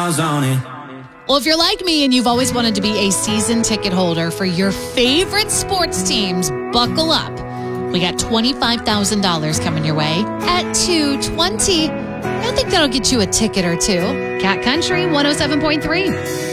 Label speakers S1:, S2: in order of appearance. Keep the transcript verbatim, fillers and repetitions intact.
S1: miles on it.
S2: Well, if you're like me and you've always wanted to be a season ticket holder for your favorite sports teams, buckle up. We got twenty-five thousand dollars coming your way at two twenty. I think that'll get you a ticket or two. Cat Country one oh seven point three.